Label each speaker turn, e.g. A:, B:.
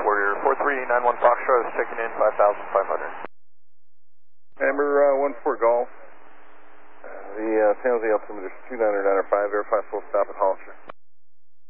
A: Warrior 4391 Foxtrot is checking in 5,500.
B: Amber 14 Golf. The San Jose altimeter is 2995, verify full stop at Hollister.